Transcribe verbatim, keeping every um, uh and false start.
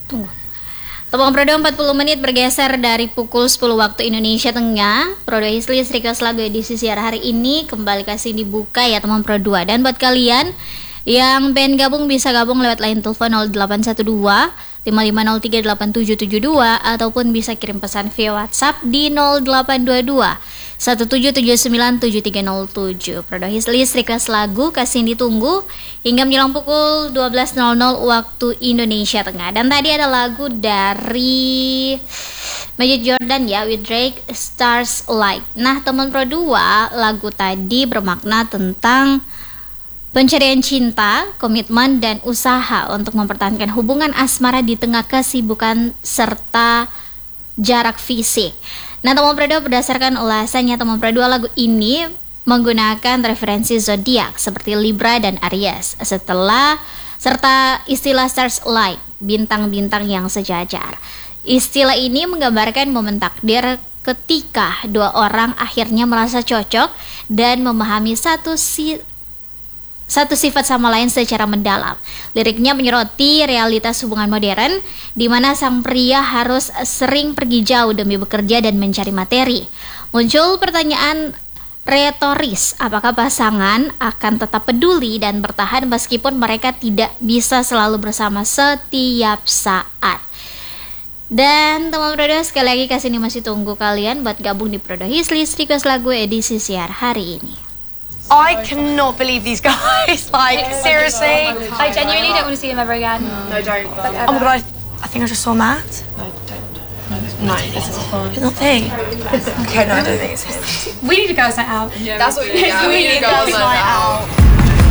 Tunggu. Tepung Prodo empat puluh menit bergeser dari pukul sepuluh waktu Indonesia Tengah. Prodo Hislis request lagu edisi siar hari ini kembali kasih dibuka ya teman Pro dua. Dan buat kalian yang pengen gabung bisa gabung lewat line telepon nol delapan satu dua lima lima nol tiga delapan tujuh tujuh dua ataupun bisa kirim pesan via WhatsApp di nol delapan dua dua satu tujuh tujuh sembilan tujuh tiga nol tujuh. Prodo Hislis request lagu kasih ditunggu hingga menjelang pukul dua belas nol nol waktu Indonesia Tengah. Dan tadi ada lagu dari Magic Jordan ya, with Drake, Stars Light. Nah teman Pro dua, lagu tadi bermakna tentang pencarian cinta, komitmen, dan usaha untuk mempertahankan hubungan asmara di tengah kesibukan serta jarak fisik. Nah, teman Pro dua berdasarkan ulasannya teman Pro dua, lagu ini menggunakan referensi zodiak seperti Libra dan Aries. Setelah serta istilah stars light, bintang-bintang yang sejajar. Istilah ini menggambarkan momen takdir ketika dua orang akhirnya merasa cocok dan memahami satu si satu sifat sama lain secara mendalam. Liriknya menyoroti realitas hubungan modern di mana sang pria harus sering pergi jauh demi bekerja dan mencari materi. Muncul pertanyaan retoris, apakah pasangan akan tetap peduli dan bertahan meskipun mereka tidak bisa selalu bersama setiap saat. Dan teman Prodo, sekali lagi kasih ini masih tunggu kalian buat gabung di Prodo Hislis request lagu edisi siar hari ini. I cannot believe these guys. Like, seriously. I genuinely don't want to see them ever again. No, don't. Oh my god, I, I think I just saw Matt. No, don't. No, this is fine. It's not thing. Okay, no, I don't think it's him. We need a girls' night out. Yeah, that's what we need. We need a girls' night out.